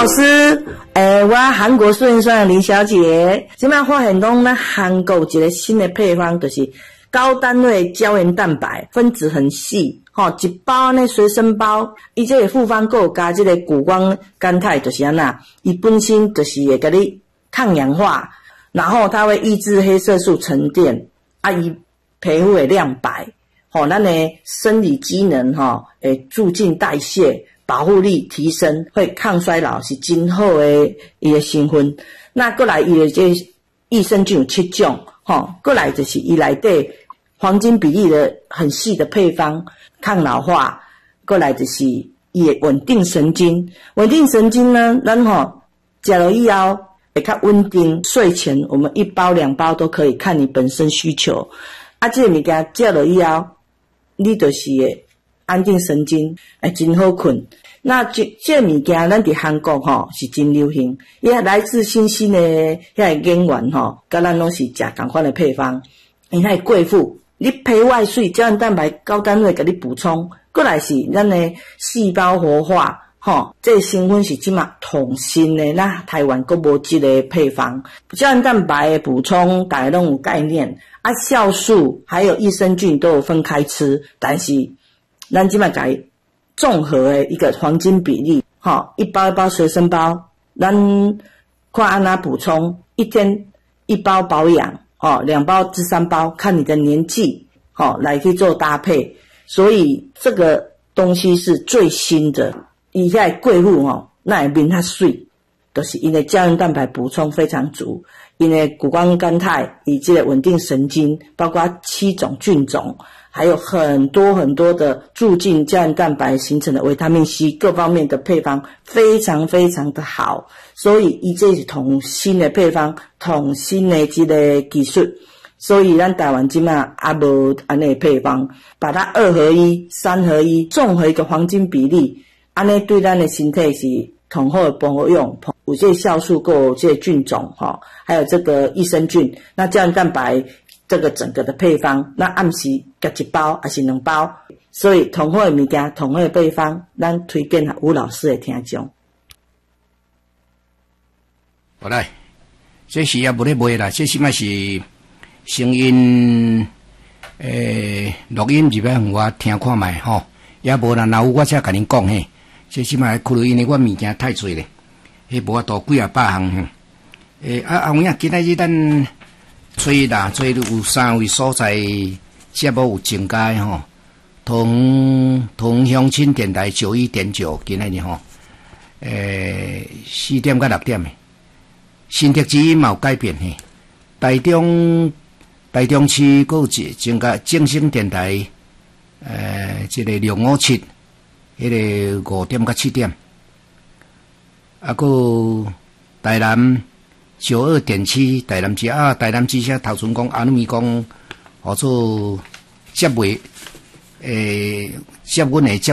老师，我韩国素颜霜的林小姐，即摆发现讲，咱韩国有一个新的配方，就是高单位胶原蛋白，分子很细，一包呢随身包，伊这个复方还有加这个谷胱甘肽，就是安那，伊本身就是会甲你抗氧化，然后它会抑制黑色素沉淀，伊皮肤会亮白，咱的生理机能会促进代谢。保护力提升，会抗衰老，是真好的伊的成分。那过来伊的这益生菌有7种，过来就是伊内底黄金比例的很细的配方，抗老化。过来就是伊的稳定神经，稳定神经呢，咱吃了以后会较稳定。睡前我们1包2包都可以，看你本身需求。这个物件吃了以后，你就是会安定神经，真好困。那这物件，咱伫韩国是真流行，也来自新兴的遐个演员甲咱拢是食同款的配方。因遐贵妇，你皮外水胶原蛋白高单位甲你补充，过来是咱的细胞活化，这个成分是即马统新的，那台湾阁无即个配方。胶原蛋白的补充，大家拢有概念。酵素还有益生菌都有分开吃，但是咱即马改综合的一个黄金比例，一包一包随身包，咱看安怎补充，一天1包保养，2包至3包，看你的年纪，来去做搭配。所以这个东西是最新的，伊遐贵妇那会面较水，就是因为胶原蛋白补充非常足，因为谷胱甘肽以及稳定神经，包括7种菌种。还有很多很多的促进胶原蛋白形成的维他命 C 各方面的配方非常非常的好，所以伊这是统新的配方，统新的这个技术，所以咱台湾现在也无安尼配方，把它2合1、3合1，综合一个黄金比例，安尼对咱的身体是同好的保养，有这酵素，还有这菌种，还有这个益生菌，那胶原蛋白。这个整个的配方，那暗时夹1包还是2包，所以同好的物件，同好的配方，咱推荐给吴老师的听众。 好来，这是也无咧卖啦，这起码是声音录音入来互我听看卖也无啦，若有我才甲恁讲嘿。这起码可能因为我物件太多咧，迄无法度几啊百项有影今仔日咱。所以有3位所在节目有增加同乡亲电台91.9，今仔日4点到6点的，新特之嘛有改变嘿。台中市还有增加正声电台，这个657，迄个5点到7点，还有台南。92.7台南市台南市头前讲阿努米讲，做接尾接阮的接